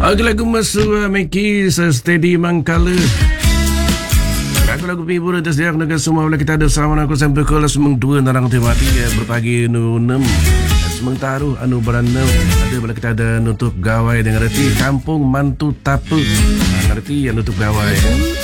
Aku lagu masuk Meki Steady Mangkala. Lagu-lagu hibur atas dia dengan semua boleh kita ada sama aku sampai ke semang 2 narang temati berpagi nu 6 semang taruh anu beranau ada boleh kita ada nutup gawai dengan reti kampung mantu tapu ngerti yang nutup gawai